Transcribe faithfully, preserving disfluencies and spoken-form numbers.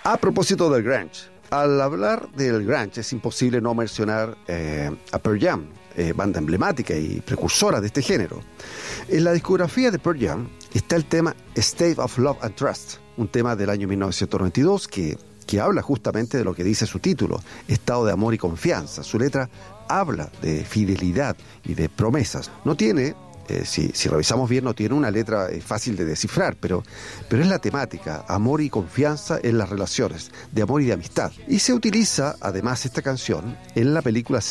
A propósito del grunge, al hablar del grunge es imposible no mencionar eh, a Pearl Jam, eh, banda emblemática y precursora de este género. En la discografía de Pearl Jam está el tema State of Love and Trust, un tema del año mil novecientos noventa y dos que, que habla justamente de lo que dice su título, estado de amor y confianza. Su letra habla de fidelidad y de promesas. No tiene... Eh, si, si revisamos bien, no tiene una letra eh, fácil de descifrar, pero, pero es la temática, amor y confianza en las relaciones, de amor y de amistad. Y se utiliza, además, esta canción en la película